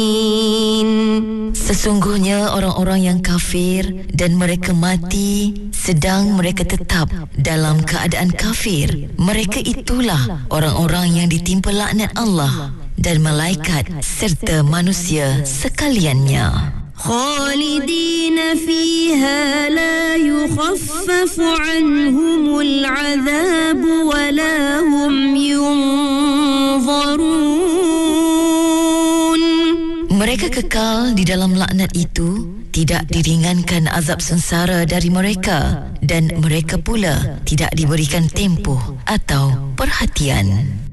Sesungguhnya orang-orang yang kafir dan mereka mati sedang mereka tetap dalam keadaan kafir, mereka itulah orang-orang yang ditimpa laknat Allah dan malaikat serta manusia sekaliannya. خالدين فيها لا يخفف عنهم العذاب ولا هم ينظرون. Mereka kekal di dalam laknat itu, tidak diringankan azab sengsara dari mereka, dan mereka pula tidak diberikan tempoh atau perhatian.